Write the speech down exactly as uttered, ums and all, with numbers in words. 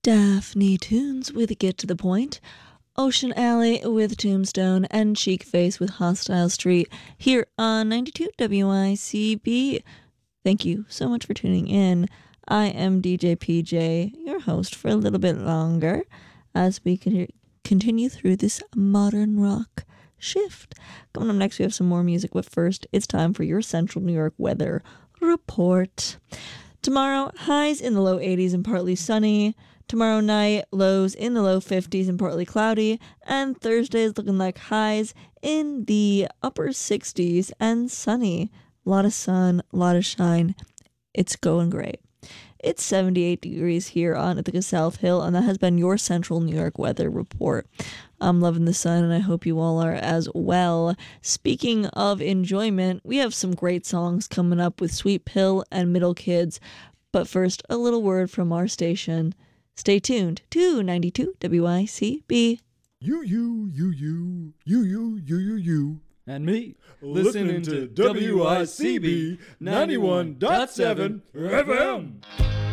Daphne Tunes with Get to the Point, Ocean Alley with Tombstone, and Cheek Face with Hostile Street here on ninety-two W I C B. Thank you so much for tuning in. I am D J P J, your host for a little bit longer as we can continue through this modern rock shift. Coming up next, we have some more music, but first, it's time for your Central New York weather report. Tomorrow, highs in the low eighties and partly sunny. Tomorrow night, lows in the low fifties and partly cloudy. And Thursday is looking like highs in the upper sixties and sunny. A lot of sun, a lot of shine. It's going great. It's seventy-eight degrees here on Ithaca South Hill, and that has been your Central New York weather report. I'm loving the sun, and I hope you all are as well. Speaking of enjoyment, we have some great songs coming up with Sweet Pill and Middle Kids. But first, a little word from our station. Stay tuned to ninety-two W I C B. You, you, you, you, you, you, you, you, you. And me, Listening to W I C B ninety-one point seven F M.